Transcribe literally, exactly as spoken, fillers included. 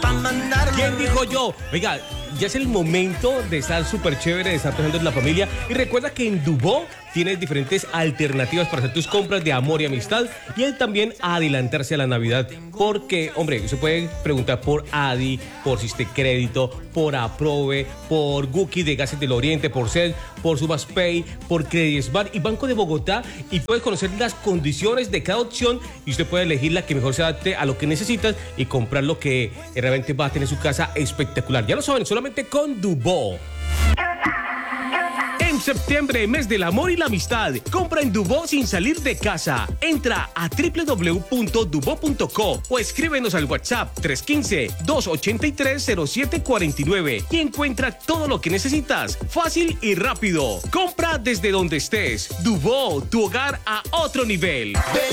¿Quién dijo yo? Oiga, ya es el momento de estar súper chévere, de estar pensando en la familia. Y recuerda que en Dubó tienes diferentes alternativas para hacer tus compras de amor y amistad. Y él también adelantarse a la Navidad. Porque, hombre, se puede preguntar por Adi, por Siste Crédito, por Aprove, por Guki de Gases del Oriente, por Cel, por Subaspay, por Credismar y Banco de Bogotá. Y puedes conocer las condiciones de cada opción y usted puede elegir la que mejor se adapte a lo que necesitas y comprar lo que realmente va a tener su casa espectacular. Ya lo saben, solamente con Dubó. En septiembre, mes del amor y la amistad, compra en Dubó sin salir de casa. Entra a doble u doble u doble u punto dubó punto co o escríbenos al WhatsApp tres uno cinco, dos ocho tres, cero siete cuatro nueve y encuentra todo lo que necesitas, fácil y rápido. Compra desde donde estés. Dubó, tu hogar a otro nivel.